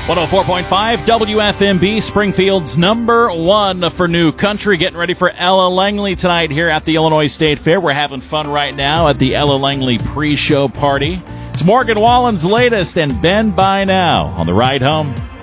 104.5 WFMB, Springfield's number one for new country. Getting ready for Ella Langley tonight here at the Illinois State Fair. We're having fun right now at the Ella Langley pre-show party. It's Morgan Wallen's latest and Ben by now on the ride home.